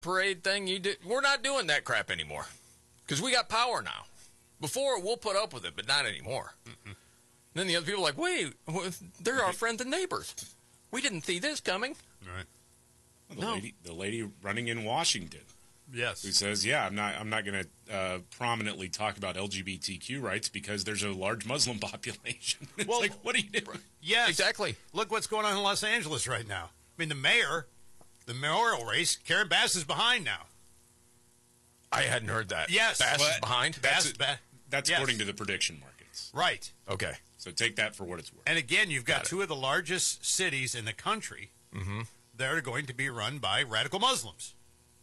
parade thing you did, we're not doing that crap anymore because we got power now. Before, we'll put up with it, but not anymore. Then the other people are like, wait, they're our friends and neighbors. We didn't see this coming. Right. Well, the lady running in Washington. Yes. Who says, yeah, I'm not going to prominently talk about LGBTQ rights because there's a large Muslim population. It's Well, like, what are you doing? Yes. Exactly. Look what's going on in Los Angeles right now. I mean, the mayoral race, Karen Bass is behind now. I hadn't heard that. Yes. Bass is behind? That's yes. according to the prediction markets. Right. Okay. So take that for what it's worth. And again, you've got two of the largest cities in the country that are going to be run by radical Muslims.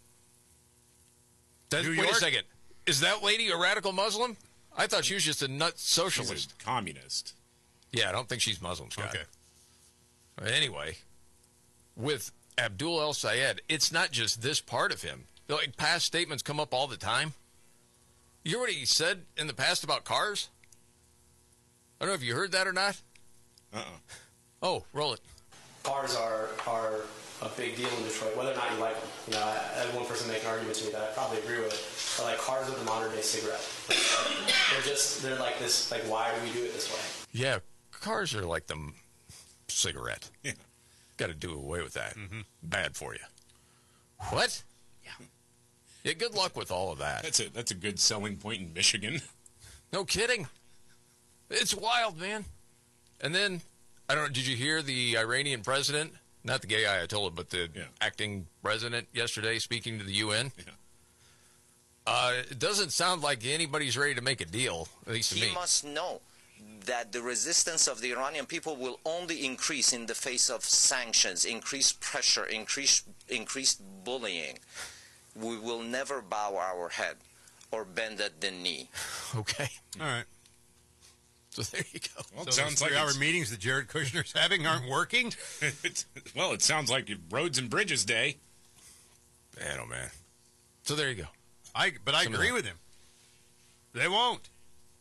Wait a second. Is that lady a radical Muslim? I thought she was just a nut socialist. She's a communist. Yeah, I don't think she's Muslim, Scott. Okay. Anyway, with Abdul El-Sayed, it's not just this part of him. Like, past statements come up all the time. You hear what he said in the past about cars? I don't know if you heard that or not. Oh, roll it. Cars are a big deal in Detroit, whether or not you like them. You know, I had one person make an argument to me that I probably agree with. But like, cars are the modern day cigarette. They're like this. Like, why do we do it this way? Yeah, cars are like the cigarette. Yeah. Got to do away with that. Bad for you. What? Yeah, good luck with all of that. That's a good selling point in Michigan. No kidding. It's wild, man. And then, I don't know, did you hear the Iranian president, not the gay Ayatollah, but the acting president yesterday speaking to the UN? Yeah. It doesn't sound like anybody's ready to make a deal, at least to me. He must know that the resistance of the Iranian people will only increase in the face of sanctions, increased pressure, increased bullying. We will never bow our head or bend at the knee. Okay. All right. So there you go. Well, So it sounds like 3-hour meetings that Jared Kushner's having aren't working? well, it sounds like Roads and Bridges Day. Man, oh man. So there you go. But I agree with him. They won't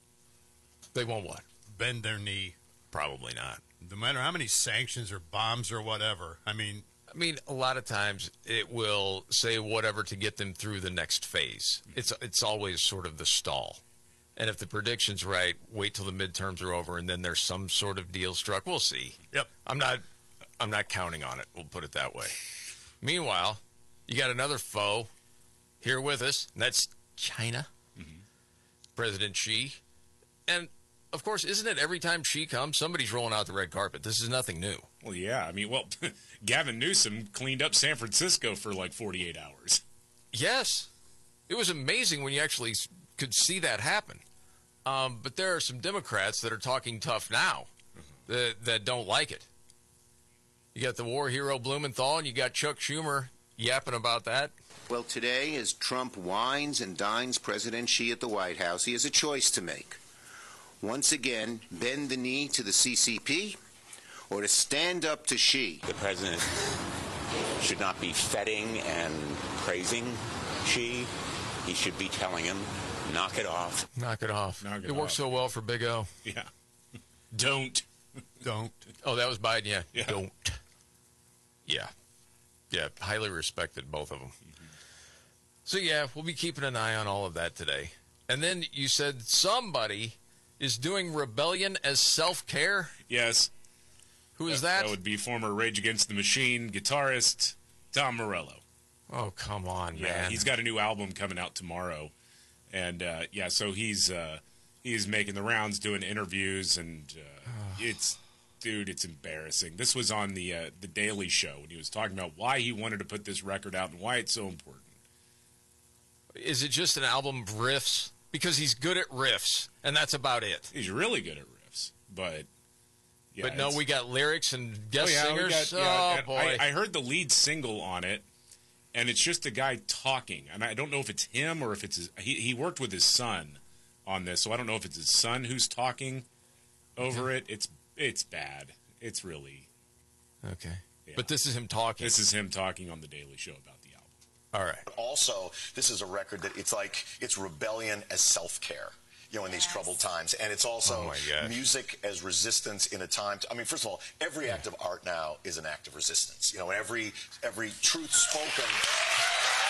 They won't what? bend their knee, Probably not. no matter how many sanctions or bombs or whatever. I mean, a lot of times it will say whatever to get them through the next phase. It's always sort of the stall. And if the prediction's right, wait till the midterms are over and then there's some sort of deal struck. We'll see. Yep. I'm not counting on it. We'll put it that way. Meanwhile, you got another foe here with us, and that's China. President Xi. And of course, isn't it every time Xi comes, somebody's rolling out the red carpet? This is nothing new. Well, yeah. Gavin Newsom cleaned up San Francisco for like 48 hours. Yes. It was amazing when you actually could see that happen. But there are some Democrats that are talking tough now that don't like it. You got the war hero Blumenthal, and you got Chuck Schumer yapping about that. Well, today, as Trump wines and dines President Xi at the White House, he has a choice to make. Once again, bend the knee to the CCP or to stand up to Xi. The president should not be feting and praising Xi. He should be telling him, knock it off. Knock it off. It works so well for Big O. Yeah. Don't. Oh, that was Biden, yeah. Yeah. Don't. Yeah. Yeah, highly respected, both of them. So, yeah, we'll be keeping an eye on all of that today. And then you said somebody is doing rebellion as self-care? Yes. Who is that? That would be former Rage Against the Machine guitarist Tom Morello. Oh, come on, Yeah, man. he's got a new album coming out tomorrow. And, so he's making the rounds, doing interviews, and it's embarrassing. This was on the Daily Show, and he was talking about why he wanted to put this record out and why it's so important. Is it just an album of riffs? Because he's good at riffs, and that's about it. He's really good at riffs, but... Yeah, but no, we got lyrics and guest singers. Boy. I heard the lead single on it, and it's just a guy talking. And I don't know if it's him or if it's he worked with his son on this, so I don't know if it's his son who's talking over it. It's bad. It's really... Okay. Yeah. But this is him talking. This is him talking on the Daily Show about the album. All right. But also, this is a record that it's rebellion as self-care, in these troubled times. And it's also music as resistance in a time. First of all, every act of art now is an act of resistance. Every truth spoken